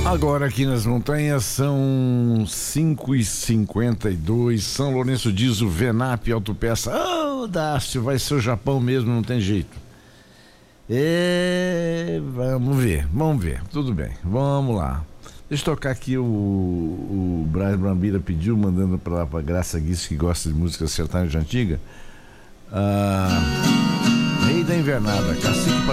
Agora aqui nas montanhas são 5h52. São Lourenço diz o Venap Autopeça. Ô, Dácio, vai ser o Japão mesmo, não tem jeito. Vamos ver, tudo bem, vamos lá. Deixa eu tocar aqui o Brian Brambila pediu, mandando pra lá pra Graça Guiz, que gosta de música sertaneja antiga. Rei da Invernada, Cacique